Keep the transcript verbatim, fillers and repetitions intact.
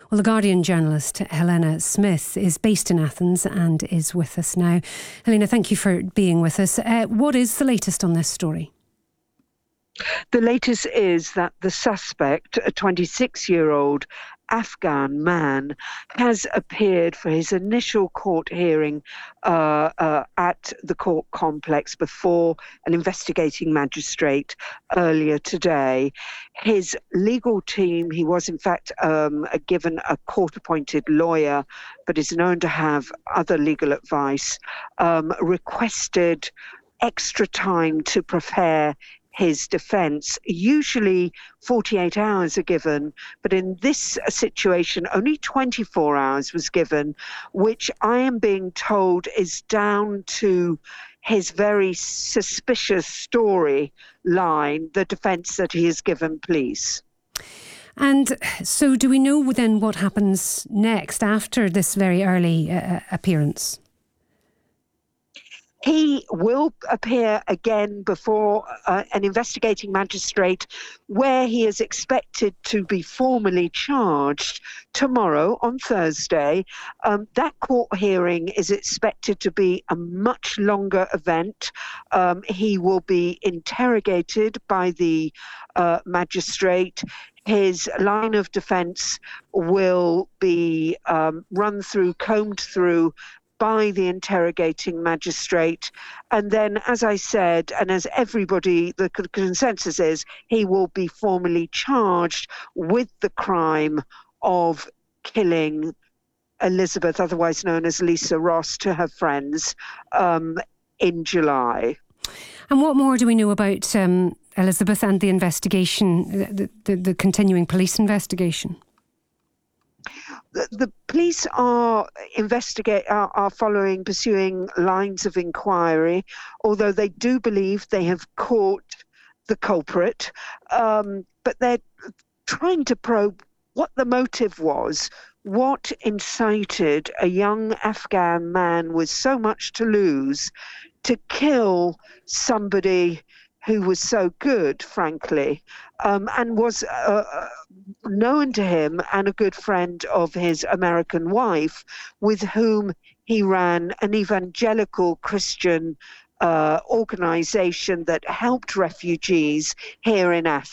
Well, The Guardian journalist Helena Smith is based in Athens and is with us now. Helena, thank you for being with us. Uh, what is the latest on this story? The latest is that the suspect, a twenty-six-year-old Afghan man, has appeared for his initial court hearing uh, uh, at the court complex before an investigating magistrate earlier today. His legal team, he was in fact um, given a court-appointed lawyer, but is known to have other legal advice, um, requested extra time to prepare his defence. Usually forty-eight hours are given, but in this situation only twenty-four hours was given, which I am being told is down to his very suspicious story line, the defence that he has given police. And so do we know then what happens next after this very early uh, appearance? He will appear again before uh, an investigating magistrate, where he is expected to be formally charged tomorrow on Thursday. Um, that court hearing is expected to be a much longer event. Um, he will be interrogated by the uh, magistrate. His line of defence will be um, run through, combed through by the interrogating magistrate. And then, as I said, and as everybody, the consensus is, he will be formally charged with the crime of killing Elizabeth, otherwise known as Lisa Ross, to her friends um, in July. And what more do we know about um, Elizabeth and the investigation, the, the, the continuing police investigation? The, the police are investigate are, are following, pursuing lines of inquiry, although they do believe they have caught the culprit. Um, but they're trying to probe what the motive was, what incited a young Afghan man with so much to lose to kill somebody who was so good, frankly, um, and was uh, known to him and a good friend of his American wife, with whom he ran an evangelical Christian uh, organization that helped refugees here in Athens.